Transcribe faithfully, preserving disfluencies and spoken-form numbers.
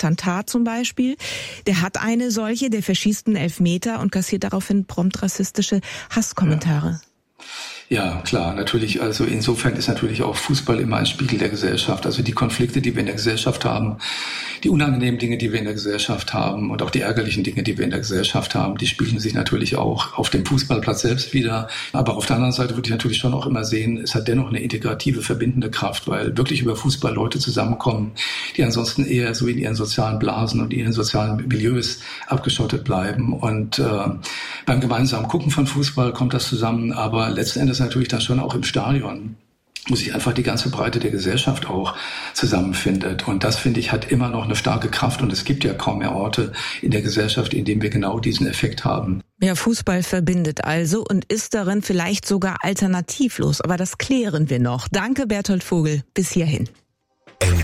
Attentat zum Beispiel. Der hat eine solche, der verschießt einen Elfmeter und kassiert daraufhin prompt rassistische Hasskommentare. Ja. Ja, klar, natürlich. Also insofern ist natürlich auch Fußball immer ein Spiegel der Gesellschaft. Also die Konflikte, die wir in der Gesellschaft haben, die unangenehmen Dinge, die wir in der Gesellschaft haben und auch die ärgerlichen Dinge, die wir in der Gesellschaft haben, die spiegeln sich natürlich auch auf dem Fußballplatz selbst wieder. Aber auf der anderen Seite würde ich natürlich schon auch immer sehen, es hat dennoch eine integrative, verbindende Kraft, weil wirklich über Fußball Leute zusammenkommen, die ansonsten eher so in ihren sozialen Blasen und in ihren sozialen Milieus abgeschottet bleiben. Und äh, beim gemeinsamen Gucken von Fußball kommt das zusammen, aber letzten Endes natürlich dann schon auch im Stadion, wo sich einfach die ganze Breite der Gesellschaft auch zusammenfindet. Und das, finde ich, hat immer noch eine starke Kraft. Und es gibt ja kaum mehr Orte in der Gesellschaft, in denen wir genau diesen Effekt haben. Ja, Fußball verbindet also und ist darin vielleicht sogar alternativlos. Aber das klären wir noch. Danke, Berthold Vogel. Bis hierhin.